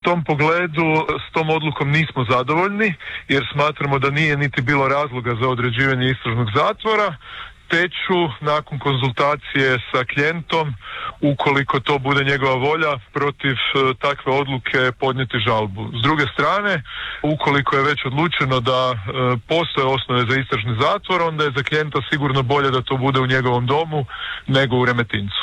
tom pogledu s tom odlukom nismo zadovoljni jer smatramo da nije niti bilo razloga za određivanje istražnog zatvora, te ću nakon konzultacije sa klijentom, ukoliko to bude njegova volja, protiv takve odluke podnijeti žalbu. S druge strane, ukoliko je već odlučeno da postoje osnove za istražni zatvor, onda je za klijenta sigurno bolje da to bude u njegovom domu nego u Remetincu.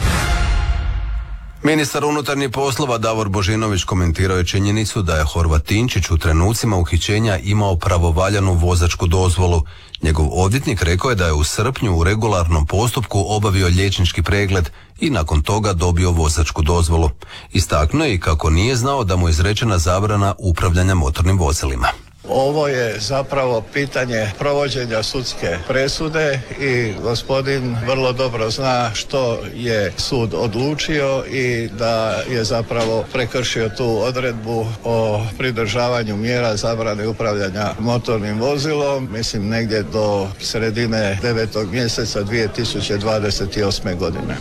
Ministar unutarnjih poslova Davor Božinović komentirao je činjenicu da je Horvatinčić u trenucima uhićenja imao pravovaljanu vozačku dozvolu. Njegov odvjetnik rekao je da je u srpnju u regularnom postupku obavio liječnički pregled i nakon toga dobio vozačku dozvolu. Istaknuo je i kako nije znao da mu je izrečena zabrana upravljanja motornim vozilima. Ovo je zapravo pitanje provođenja sudske presude i gospodin vrlo dobro zna što je sud odlučio i da je zapravo prekršio tu odredbu o pridržavanju mjera zabrane upravljanja motornim vozilom, mislim negdje do sredine 9. mjeseca 2028. godine.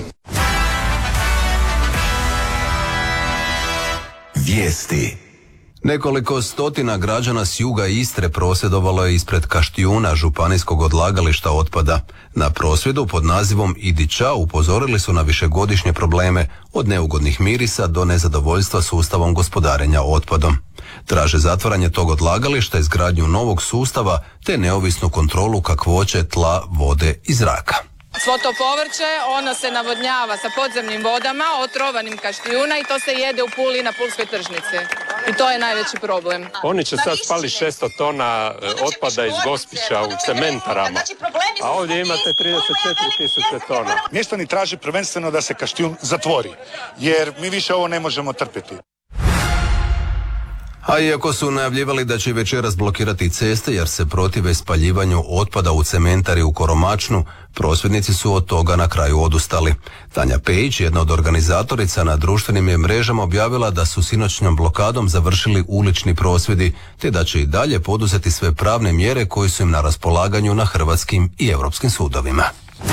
Vijesti. Nekoliko stotina građana s juga Istre prosvjedovalo je ispred Kaštijuna, županijskog odlagališta otpada. Na prosvjedu pod nazivom Idi ča upozorili su na višegodišnje probleme, od neugodnih mirisa do nezadovoljstva sustavom gospodarenja otpadom. Traže zatvaranje tog odlagališta, izgradnju novog sustava te neovisnu kontrolu kakvoće tla, vode i zraka. Svo to povrće, ono se navodnjava sa podzemnim vodama, otrovanim Kaštijuna i to se jede u Puli na pulskoj tržnici. I to je najveći problem. Oni će sad spali 600 tona otpada iz Gospića u cementarama, a ovdje imate 34.000 tona. Mještani traže prvenstveno da se Kaštijun zatvori, jer mi više ovo ne možemo trpjeti. A iako su najavljivali da će večeras blokirati ceste jer se protive spaljivanju otpada u cementari u Koromačnu, prosvjednici su od toga na kraju odustali. Tanja Pejić, jedna od organizatorica, na društvenim je mrežama objavila da su sinoćnjom blokadom završili ulični prosvjedi, te da će i dalje poduzeti sve pravne mjere koje su im na raspolaganju na hrvatskim i europskim sudovima.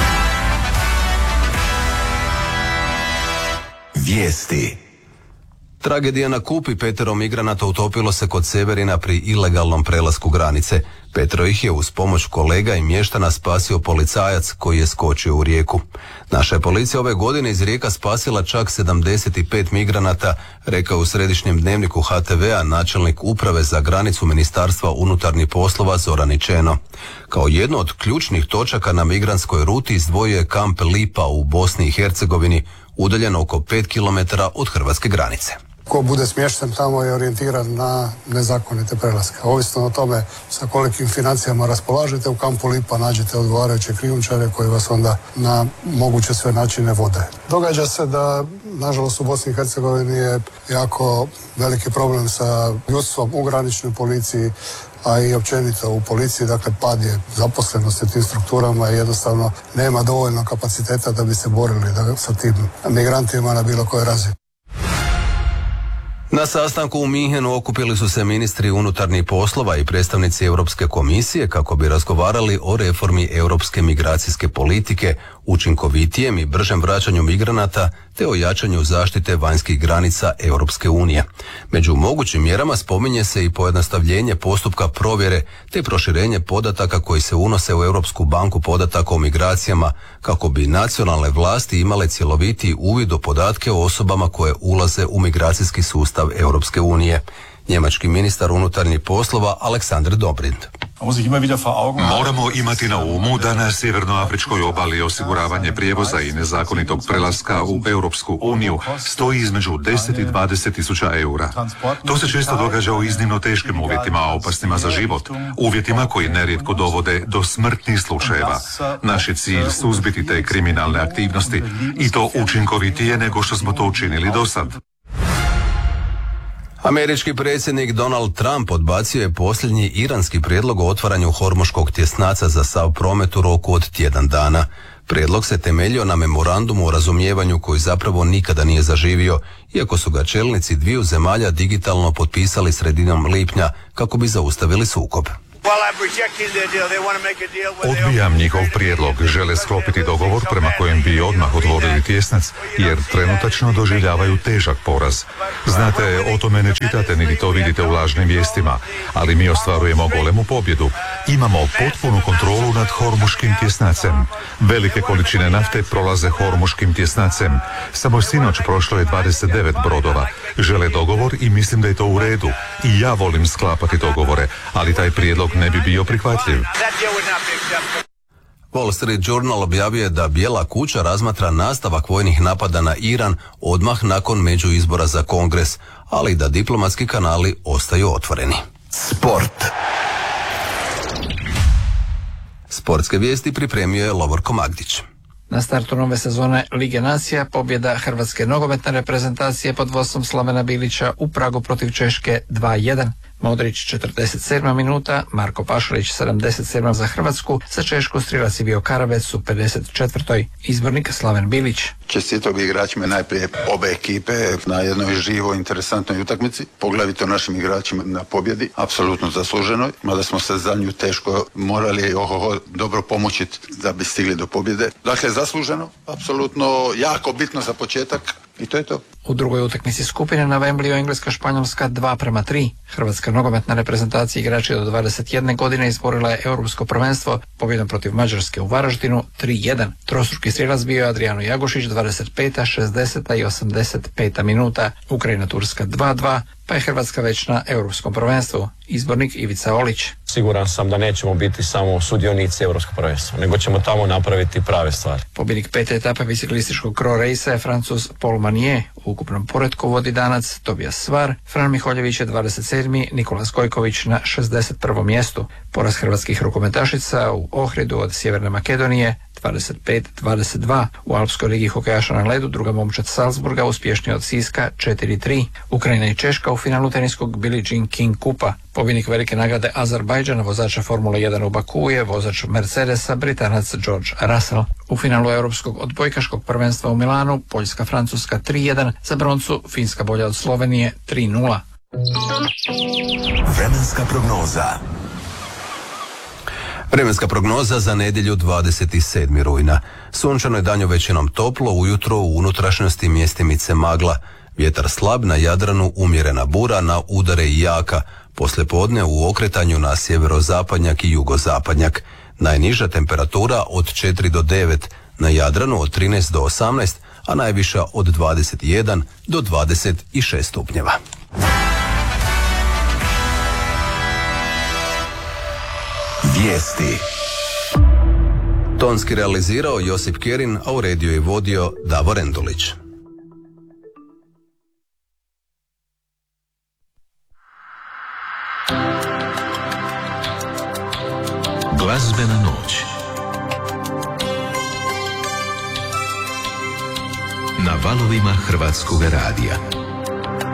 Vijesti. Tragedija na Kupi, 5 migranata utopilo se kod Severina pri ilegalnom prelasku granice. 5 ih je uz pomoć kolega i mještana spasio policajac koji je skočio u rijeku. Naša je policija ove godine iz rijeka spasila čak 75 migranata, rekao u središnjem dnevniku HTV-a načelnik uprave za granicu Ministarstva unutarnjih poslova Zoran Ičeno. Kao jedno od ključnih točaka na migrantskoj ruti izdvojio je kamp Lipa u Bosni i Hercegovini, udaljen oko 5 km od hrvatske granice. Ko bude smješten tamo je orijentiran na nezakonite prelaske. Ovisno o tome sa kolikim financijama raspolažete, u kampu Lipa nađete odgovarajuće krijumčare koji vas onda na moguće sve načine vode. Događa se da, nažalost, u Bosni i Hercegovini je jako veliki problem sa ljudstvom u graničnoj policiji, a i općenito u policiji, dakle pad je zaposlenosti u tim strukturama i jednostavno nema dovoljno kapaciteta da bi se borili sa tim migrantima na bilo kojoj razini. Na sastanku u Minhenu okupili su se ministri unutarnjih poslova i predstavnici Europske komisije kako bi razgovarali o reformi europske migracijske politike, učinkovitijem i bržem vraćanju migranata te o jačanju zaštite vanjskih granica Europske unije. Među mogućim mjerama spominje se i pojednostavljenje postupka provjere te proširenje podataka koji se unose u Europsku banku podataka o migracijama kako bi nacionalne vlasti imale cjelovitiji uvid u podatke o osobama koje ulaze u migracijski sustav Europske unije. Njemački ministar unutarnjih poslova Aleksandar Dobrindt. Moramo imati na umu da na sjevernoafričkoj obali osiguravanje prijevoza i nezakonitog prelaska u Europsku uniju stoji između 10 i 20 tisuća eura. To se često događa u iznimno teškim uvjetima, opasnima za život, uvjetima koji nerijetko dovode do smrtnih slučajeva. Naš je cilj suzbiti te kriminalne aktivnosti i to učinkovitije nego što smo to učinili do sad. Američki predsjednik Donald Trump odbacio je posljednji iranski prijedlog o otvaranju hormuškog tjesnaca za sav promet u roku od tjedan dana. Prijedlog se temeljio na memorandumu o razumijevanju koji zapravo nikada nije zaživio, iako su ga čelnici dviju zemalja digitalno potpisali sredinom lipnja kako bi zaustavili sukob. Odbijam njihov prijedlog. Žele sklopiti dogovor prema kojem bi odmah otvorili tjesnac, jer trenutačno doživljavaju težak poraz. Znate, o tome ne čitate niti to vidite u lažnim vijestima, ali mi ostvarujemo golemu pobjedu. Imamo potpunu kontrolu nad Hormuškim tjesnacem. Velike količine nafte prolaze Hormuškim tjesnacem. Samo sinoć prošlo je 29 brodova. Žele dogovor i mislim da je to u redu. I ja volim sklapati dogovore, ali taj prijedlog ne bi bio prihvatljiv. Wall Street Journal objavio je da Bijela kuća razmatra nastavak vojnih napada na Iran odmah nakon međuizbora za Kongres, ali da diplomatski kanali ostaju otvoreni. Sport. Sportske vijesti pripremio je Lovorko Magdić. Na startu nove sezone Lige nacija pobjeda hrvatske nogometne reprezentacije pod vodstvom Slavena Bilića u Pragu protiv Češke 2-1. Modrić 47. minuta, Marko Pašalić 77. za Hrvatsku, za Češku strilac Ivo Karabec u 54. Izbornik Slaven Bilić. Čestitao bi igračima najprije obe ekipe na jednoj živoj, interesantnoj utakmici, poglavito našim igračima na pobjedi, apsolutno zasluženoj, mada smo se za nju teško morali dobro pomoći da bi stigli do pobjede. Dakle, zasluženo, apsolutno jako bitno za početak. I to je to. U drugoj utakmici skupine na Wembleyu Engleska-Španjolska 2-3. Hrvatska nogometna reprezentacija igrači do 21 godine izborila je europsko prvenstvo pobjedom protiv Mađarske u Varaždinu 3-1. Trostruki strijelac bio je Adriano Jagošić 25., 60. i 85. minuta. Ukrajina-Turska 2-2, pa je Hrvatska već na europskom prvenstvu. Izbornik Ivica Olić. Siguran sam da nećemo biti samo sudionici europskog prvenstva, nego ćemo tamo napraviti prave stvari. Pobjednik 5. etape biciklističkog Cro Race je Francuz Paul Manier. U ukupnom poretku vodi Danac Tobias Svar, Fran Miholjević je 27. Nikola Skojković na 61. mjestu. Poraz hrvatskih rukometašica u Ohridu od Sjeverne Makedonije 25-22. U Alpskoj ligi hokejaša na ledu druga momčad Salzburga uspješnija od Siska 4-3. Ukrajina i Češka u finalu teniskog Billie Jean King kupa. Pobjednik velike nagrade Azerbajdžana, vozača Formule 1 u Baku je vozač Mercedesa, Britanac George Russell. U finalu europskog odbojkaškog prvenstva u Milanu Poljska-Francuska 3-1, za broncu Finska bolja od Slovenije 3-0. Vremenska prognoza. Vremenska prognoza za nedjelju 27. rujna. Sunčano je danju većinom toplo, ujutro u unutrašnjosti mjestimice magla. Vjetar slab, na Jadranu umjerena bura, na udare i jaka. Poslijepodne u okretanju na sjeverozapadnjak i jugozapadnjak. Najniža temperatura od 4 do 9, na Jadranu od 13 do 18, a najviša od 21 do 26 stupnjeva. Vijesti. Tonski realizirao Josip Kerin, a uredio i vodio Davor Endulić. Glazbena noć. Na valovima Hrvatskog radija.